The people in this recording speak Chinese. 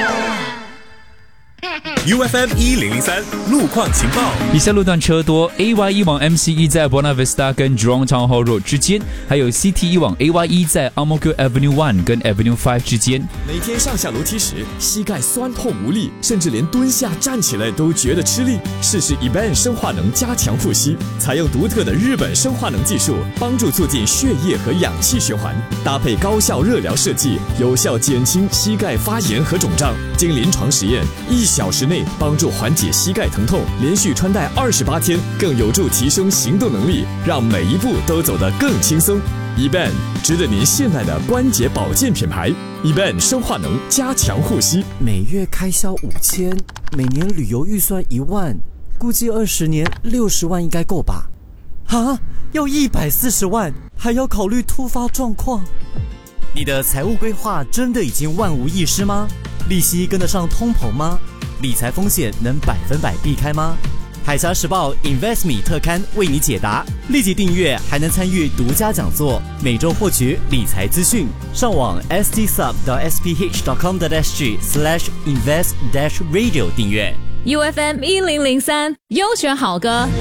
UFM 1003路况情报。 以下路段车多 ，AY1 往 MC1 在 Buona Vista 跟 Jurong Town Hall Road 之间，还有 CT1 往 AY1 在 Ang Mo Kio Avenue 1跟 Avenue 5之间。 每天上下楼梯时，膝盖酸痛无力，甚至连蹲下站起来都觉得吃力。试试 eBan 生化能加强护膝，采用独特的日本生化能技术，帮助促进血液和氧气循环，搭配高效热疗设计，有效减轻膝盖发炎和肿胀。经临床实验，1小时内帮助缓解膝盖疼痛，连续穿戴28天，更有助提升行动能力，让每一步都走得更轻松。eBan 值得您信赖的关节保健品牌。eBan 生化能加强护膝， 每月开销5000，每年旅游预算1万，估计20年60万应该够吧？啊，要140万，还要考虑突发状况。你的财务规划真的已经万无一失吗？利息跟得上通膨吗？理财风险能100%避开吗？海峡时报 InvestMe 特刊为你解答，立即订阅还能参与独家讲座，每周获取理财资讯。上网 stsub.sph.com.sg/invest-radio 订阅。 UFM 1003优选好歌。